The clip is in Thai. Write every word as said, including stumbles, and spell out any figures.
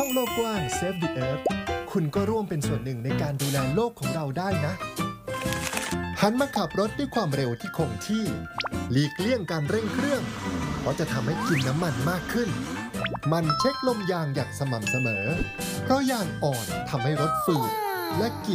องโลกกว้าง Save the Earth คุณก็ร่วมเป็นส่วนหนึ่งในการดูแลโลกของเราได้นะหันมาขับรถด้วยความเร็วที่คงที่หลีกเลี่ยงการเร่งเครื่องเพราะจะทำให้กินน้ำมันมากขึ้นมันเช็คลมยางอย่างสม่ำเสมอเพราะยางอ่อนทำให้รถฝืดและกิน